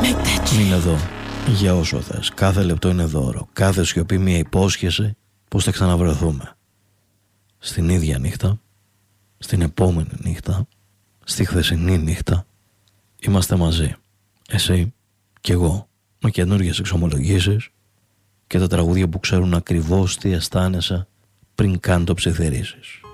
Είναι εδώ για όσο θες. Κάθε λεπτό είναι δώρο. Κάθε σιωπή μια υπόσχεση πως θα ξαναβρεθούμε. Στην ίδια νύχτα, στην επόμενη νύχτα, στη χθεσινή νύχτα, είμαστε μαζί. Εσύ και εγώ, με καινούργιες εξομολογήσεις και τα τραγούδια που ξέρουν ακριβώς τι αισθάνεσαι πριν καν το ψιθυρίσεις.